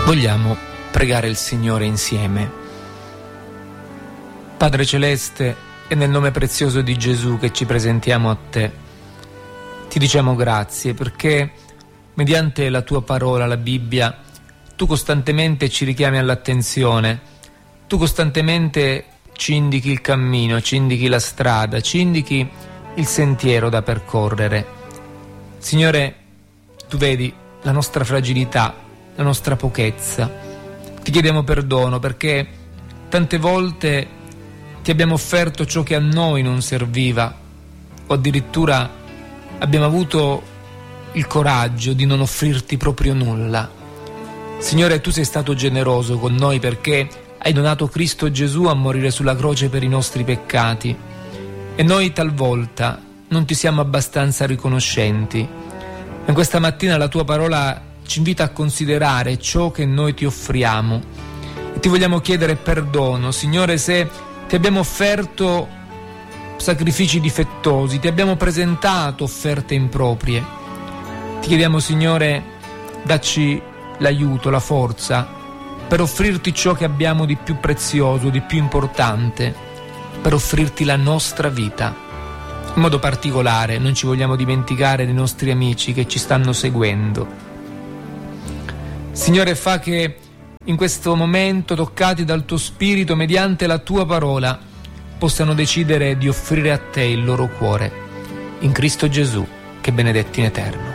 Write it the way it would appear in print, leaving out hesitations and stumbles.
Vogliamo pregare il Signore insieme. Padre Celeste, è nel nome prezioso di Gesù che ci presentiamo a Te. Ti diciamo grazie perché mediante la Tua parola, la Bibbia, Tu costantemente ci richiami all'attenzione, Tu costantemente ci indichi il cammino, ci indichi la strada, ci indichi il sentiero da percorrere. Signore, Tu vedi la nostra fragilità, la nostra pochezza. Ti chiediamo perdono perché tante volte Ti abbiamo offerto ciò che a noi non serviva, o addirittura abbiamo avuto il coraggio di non offrirti proprio nulla. Signore, Tu sei stato generoso con noi perché hai donato Cristo Gesù a morire sulla croce per i nostri peccati, e noi talvolta non Ti siamo abbastanza riconoscenti. E questa mattina la Tua parola ci invita a considerare ciò che noi Ti offriamo e Ti vogliamo chiedere perdono, Signore, se Ti abbiamo offerto sacrifici difettosi, Ti abbiamo presentato offerte improprie. Ti chiediamo, Signore, dacci l'aiuto, la forza per offrirti ciò che abbiamo di più prezioso, di più importante, per offrirti la nostra vita. In modo particolare non ci vogliamo dimenticare dei nostri amici che ci stanno seguendo. Signore, fa che in questo momento, toccati dal Tuo Spirito, mediante la Tua parola, possano decidere di offrire a Te il loro cuore. In Cristo Gesù, che benedetti in eterno.